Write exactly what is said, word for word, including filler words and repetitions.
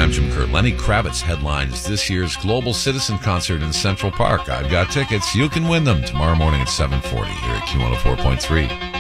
I'm Jim Kerr. Lenny Kravitz headlines this year's Global Citizen Concert in Central Park. I've got tickets. You can win them tomorrow morning at seven forty here at Q one oh four point three.